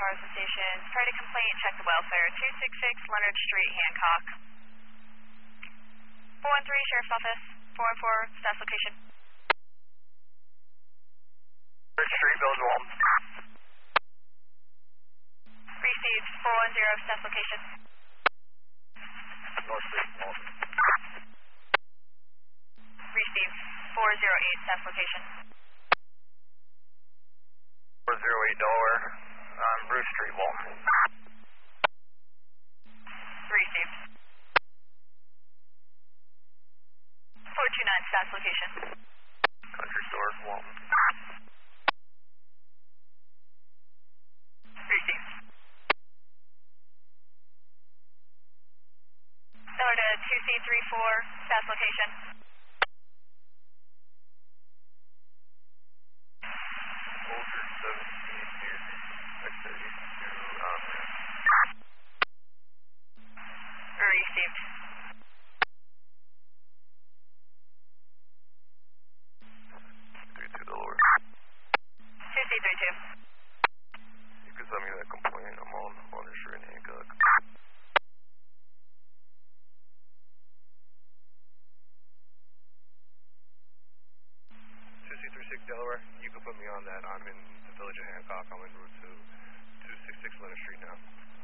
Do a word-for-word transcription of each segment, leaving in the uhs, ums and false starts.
cars and stations. Try to complaint, check the welfare. two sixty-six Leonard Street, Hancock. four one three, Sheriff's Office. four one four, status location. Leonard Street, Village Walton. Received, four one zero, status location. North Street, Walton. Received, four zero eight, status location. four zero eight Delaware, on Bruce Street, Walton. Received. four two nine, status location. Country Store, Walton. Received. Stellar to two C three four, status location. Older seventeen here, X thirty-two, um, Received. three two Delaware. two C three two. You can send me that complaint, I'm on Leonard Street in Hancock. two C three six Delaware, you can put me on that, I'm in the village of Hancock, I'm en route to two sixty-six Leonard Street now.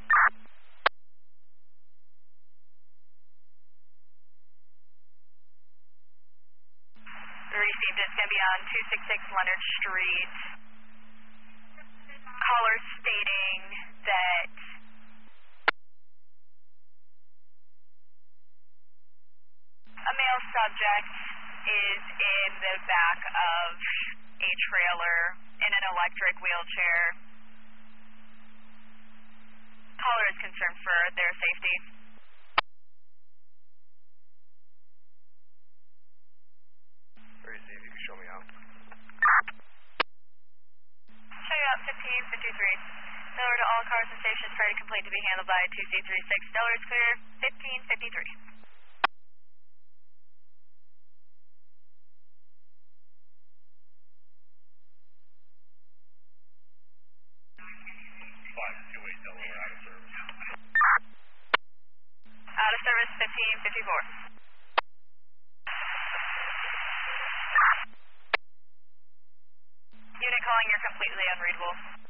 Received. It's going to be on two sixty-six Leonard Street. Caller stating that a male subject is in the back of a trailer in an electric wheelchair. Caller is concerned for their safety. Receive, you can show me out. Show you out fifteen fifty-three. Stellar to all cars and stations. Try to complete to be handled by two C three six. Stellar is clear. fifteen fifty-three. five two eight Delaware, out of service. Out of service fifteen fifty-four. Unit calling, you're completely unreadable.